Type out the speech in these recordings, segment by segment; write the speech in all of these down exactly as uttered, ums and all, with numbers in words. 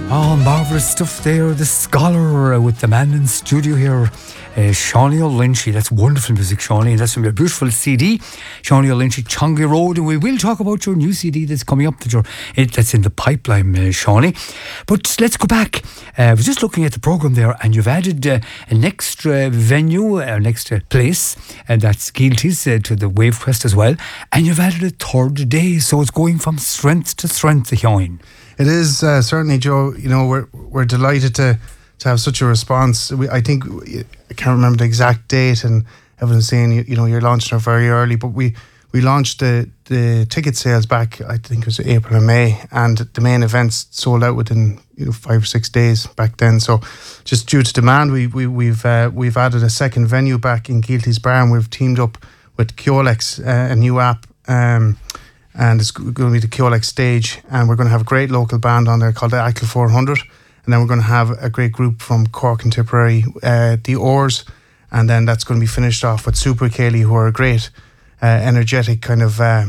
Oh, marvellous stuff there. The Scholar uh, with the man in studio here, uh, Seánie Ó Lynchy. That's wonderful music, Seánie. That's from your beautiful C D, Seánie Ó Lynchy, Chongi Road. And we will talk about your new C D that's coming up, that you're, it, that's in the pipeline, uh, Seánie. But let's go back. Uh, I was just looking at the programme there, and you've added uh, an extra venue, uh, an extra place, and that's Gealty's uh, to the Wavecrest as well. And you've added a third day, so it's going from strength to strength, Seánie. It is uh, certainly, Joe. You know, we're we're delighted to to have such a response. We, I think I can't remember the exact date, and everyone's saying you, you know you're launching it very early, but we we launched the the ticket sales back. I think it was April or May, and the main events sold out within you know five or six days back then. So, just due to demand, we we we've uh, we've added a second venue back in Gealty's Bar, and we've teamed up with Kyolex, uh, a new app. Um, And it's going to be the Kyolex stage, and we're going to have a great local band on there called the Acle four hundred, and then we're going to have a great group from Cork and Tipperary, uh, the Oars, and then that's going to be finished off with Super Ceilidh, who are a great, uh, energetic kind of uh,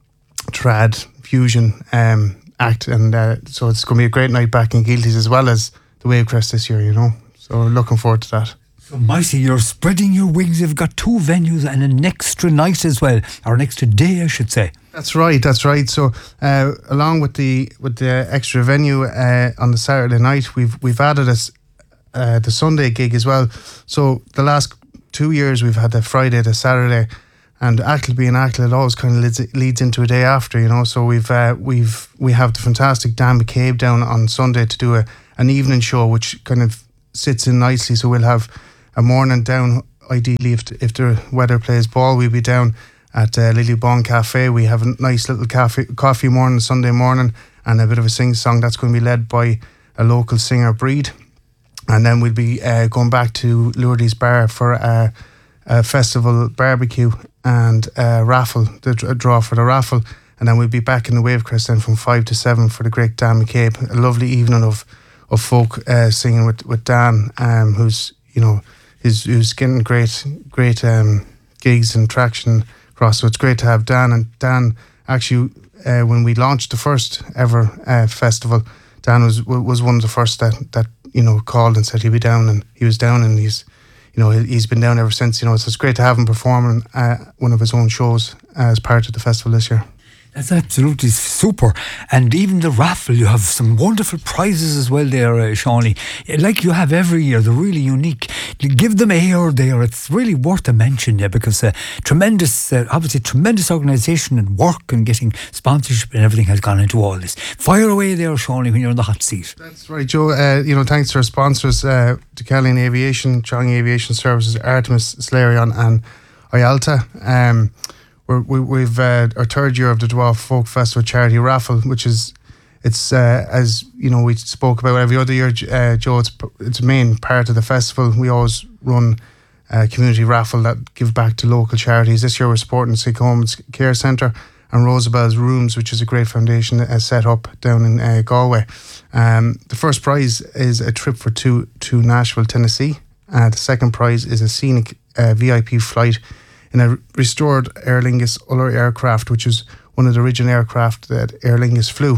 trad fusion um, act, and uh, so it's going to be a great night back in Gealty's as well as the Wavecrest this year, you know. So we're looking forward to that. So, Mighty, you're spreading your wings. You've got two venues and an extra night as well, or an extra day, I should say. That's right. That's right. So, uh, along with the with the extra venue uh, on the Saturday night, we've we've added a, uh, the Sunday gig as well. So, the last two years we've had the Friday, the Saturday, and Acle being Acle, it always kind of leads, leads into a day after, you know. So we've uh, we've we have the fantastic Dan McCabe down on Sunday to do a an evening show, which kind of sits in nicely. So we'll have a morning down. Ideally, if if the weather plays ball, we'll be down at uh, Lily Bon Cafe. We have a nice little coffee coffee morning Sunday morning, and a bit of a sing song that's going to be led by a local singer, Breed. And then we'll be uh, going back to Lourdes Bar for a, a festival barbecue and a raffle, the a draw for the raffle. And then we'll be back in the Wavecrest then from five to seven for the great Dan McCabe. A lovely evening of of folk uh, singing with with Dan, um, who's you know who's who's getting great great um, gigs and traction. So it's great to have Dan. And Dan, actually, uh, when we launched the first ever uh, festival, Dan was was one of the first that, that you know called and said he'd be down, and he was down, and he's you know he's been down ever since. You know, so it's great to have him performing uh, one of his own shows as part of the festival this year. That's absolutely super. And even the raffle, you have some wonderful prizes as well there, uh, Seánie. Like you have every year, they're really unique. You give them air there. It's really worth a mention, yeah, because uh, tremendous, uh, obviously tremendous organisation and work and getting sponsorship and everything has gone into all this. Fire away there, Seánie, when you're in the hot seat. That's right, Joe. Uh, you know, thanks to our sponsors, uh, Decalion Aviation, Chongi Aviation Services, Artemis, Slarion and Ialta. Um, We're, we, we've uh, our third year of the Dwarf Folk Festival charity raffle, which is it's uh, as you know we spoke about every other year, uh, Joe. It's it's a main part of the festival. We always run a community raffle that give back to local charities. This year we're supporting Sick Homes Care Centre and Rosabel's Rooms, which is a great foundation uh, set up down in uh, Galway. Um, the first prize is a trip for two to Nashville, Tennessee. Uh, the second prize is a scenic uh, V I P flight in a restored Aer Lingus Uller aircraft, which is one of the original aircraft that Aer Lingus flew.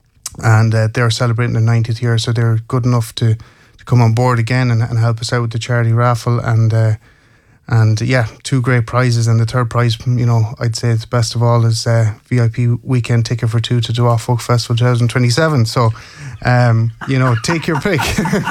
And uh, they're celebrating their ninetieth year, so they're good enough to, to come on board again and, and help us out with the charity raffle. And uh, and yeah, two great prizes. And the third prize, you know, I'd say it's best of all, is uh, V I P weekend ticket for two to Dwarf Folk Festival twenty twenty-seven. So, um, you know, take your pick.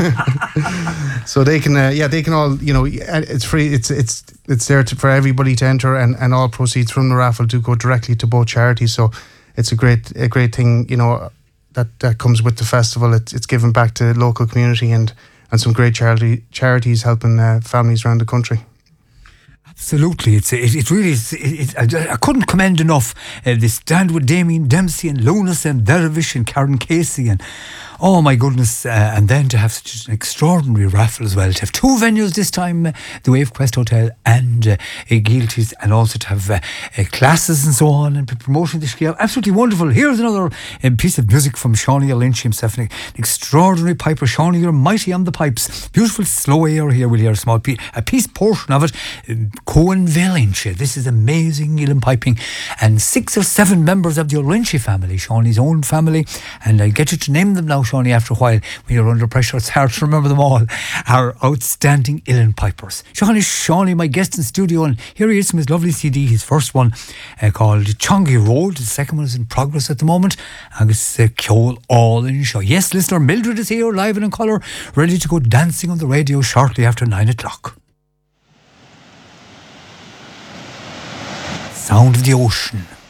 So they can, uh, yeah, they can all, you know, it's free. It's it's it's there to, for everybody to enter, and, and all proceeds from the raffle do go directly to both charities. So it's a great a great thing, you know, that, that comes with the festival. It's it's given back to the local community and and some great charity charities helping uh, families around the country. Absolutely, it's it, it really is. It, it, I, I couldn't commend enough uh, this stand with Damien Dempsey and Lunas and Dervish and Karen Casey and oh my goodness, uh, and then to have such an extraordinary raffle as well. To have two venues this time, uh, the Wavecrest Hotel and uh, Gealty's, and also to have uh, uh, classes and so on and promotion this year. Absolutely wonderful. Here's another uh, piece of music from Seánie Ó Lynchy himself, an extraordinary piper. Seánie, you're mighty on the pipes. Beautiful slow air here. We'll hear a small piece, a piece portion of it. Uh, Cohenville Inche. This is amazing uilleann piping. And six or seven members of the Olynchy family, Shawnee's own family. And I'll get you to name them now, Shawnee, after a while. When you're under pressure, it's hard to remember them all. Our outstanding uilleann pipers. Shawnee, Shawnee, my guest in studio. And here he is from his lovely C D, his first one uh, called Chongy Road. The second one is in progress at the moment. And it's uh, Ceol All in Show. Yes, listener, Mildred is here, live and in colour, ready to go dancing on the radio shortly after nine o'clock. Sound of the ocean.